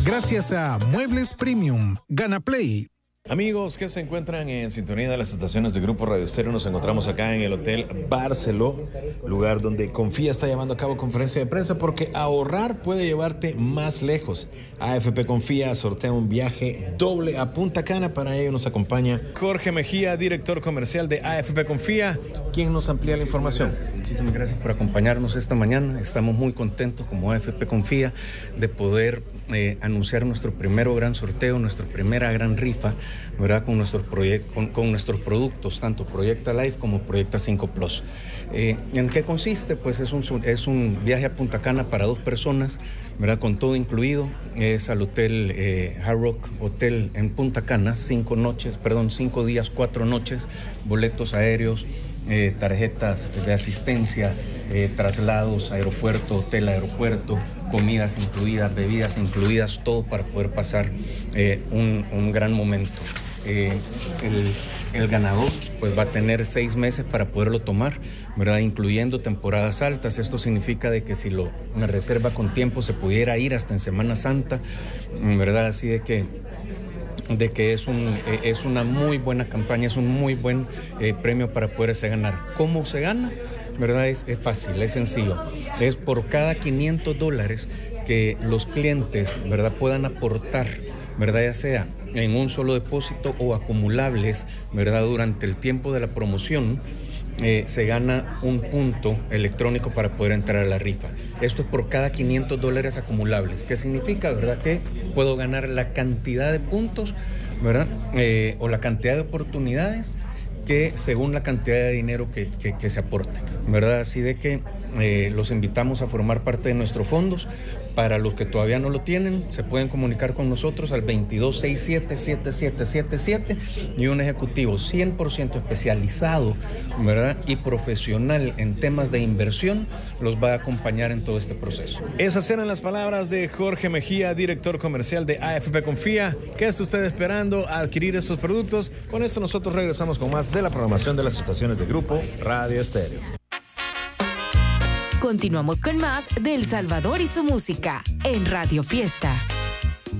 Gracias a Muebles Premium, Gana Play. Amigos que se encuentran en sintonía de las estaciones de Grupo Radio Estéreo, nos encontramos acá en el Hotel Barceló, lugar donde Confía está llevando a cabo conferencia de prensa porque ahorrar puede llevarte más lejos. AFP Confía sortea un viaje doble a Punta Cana. Para ello nos acompaña Jorge Mejía, director comercial de AFP Confía, quien nos amplía la información. Muchísimas gracias por acompañarnos esta mañana. Estamos muy contentos como AFP Confía de poder anunciar nuestro primero gran sorteo, nuestra primera gran rifa, ¿verdad? Con nuestros productos, tanto Proyecta Life como Proyecta 5 Plus. ¿En qué consiste? Pues es un viaje a Punta Cana para 2 personas, ¿verdad? Con todo incluido. Es al hotel Hard Rock Hotel en Punta Cana, 5 días, 4 noches, boletos aéreos, tarjetas de asistencia, traslados, aeropuerto, hotel, aeropuerto, comidas incluidas, bebidas incluidas, todo para poder pasar un gran momento. El ganador pues va a tener 6 meses para poderlo tomar, ¿verdad? Incluyendo temporadas altas. Esto significa de que si lo reserva con tiempo se pudiera ir hasta en Semana Santa, ¿verdad? Así de que es una muy buena campaña, es un muy buen premio para poderse ganar. ¿Cómo se gana? ¿Verdad? Es fácil, es sencillo. Es por cada $500 que los clientes, ¿verdad?, puedan aportar, ¿verdad?, ya sea en un solo depósito o acumulables, ¿verdad?, durante el tiempo de la promoción. Se gana un punto electrónico para poder entrar a la rifa. Esto es por cada $500 acumulables. ¿Qué significa? ¿Verdad? Que puedo ganar la cantidad de puntos, ¿verdad? O la cantidad de oportunidades que según la cantidad de dinero que se aporte, ¿verdad? Así de que los invitamos a formar parte de nuestros fondos. Para los que todavía no lo tienen, se pueden comunicar con nosotros al 2267-7777 y un ejecutivo 100% especializado, ¿verdad?, y profesional en temas de inversión los va a acompañar en todo este proceso. Esas eran las palabras de Jorge Mejía, director comercial de AFP Confía. ¿Qué está usted esperando a adquirir estos productos? Con esto nosotros regresamos con más de la programación de las estaciones de Grupo Radio Estéreo. Continuamos con más de El Salvador y su música en Radio Fiesta.